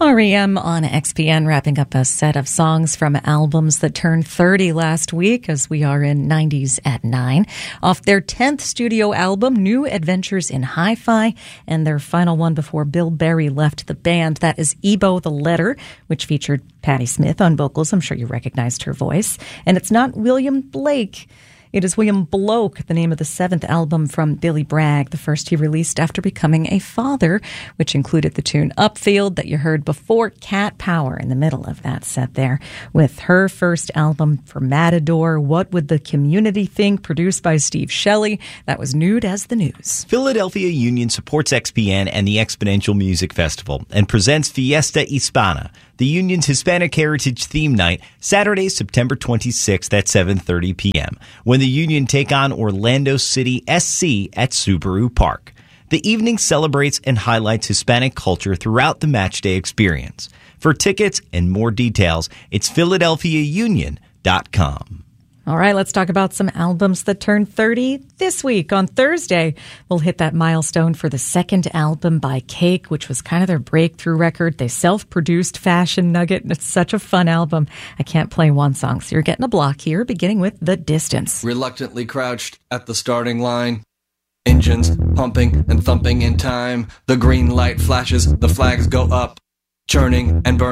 REM on XPN, wrapping up a set of songs from albums that turned 30 last week, as we are in 90s at 9. Off their 10th studio album, New Adventures in Hi-Fi, and their final one before Bill Berry left the band. That is Ebo the Letter, which featured Patti Smith on vocals. I'm sure you recognized her voice. And it's not William Blake. It is William Bloke, the name of the 7th album from Billy Bragg, the first he released after becoming a father, which included the tune Upfield that you heard before, Cat Power in the middle of that set there, with her first album for Matador, What Would the Community Think, produced by Steve Shelley. That was Nude as the News. Philadelphia Union supports XPN and the Exponential Music Festival and presents Fiesta Hispana, the Union's Hispanic Heritage Theme Night, Saturday, September 26th at 7:30 p.m., when the Union take on Orlando City SC at Subaru Park. The evening celebrates and highlights Hispanic culture throughout the matchday experience. For tickets and more details, it's PhiladelphiaUnion.com. All right, let's talk about some albums that turned 30 this week. On Thursday, we'll hit that milestone for the second album by Cake, which was kind of their breakthrough record. They self-produced Fashion Nugget, and it's such a fun album. I can't play one song, so you're getting a block here, beginning with The Distance. Reluctantly crouched at the starting line, engines pumping and thumping in time. The green light flashes, the flags go up, churning and burning.